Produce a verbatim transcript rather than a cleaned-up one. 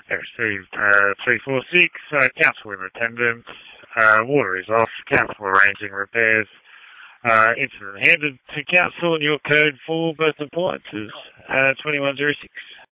Received uh, three four six, uh, council in attendance, uh, water is off, council arranging repairs, uh, incident handed to council, your code for both appliances, uh, twenty-one oh six.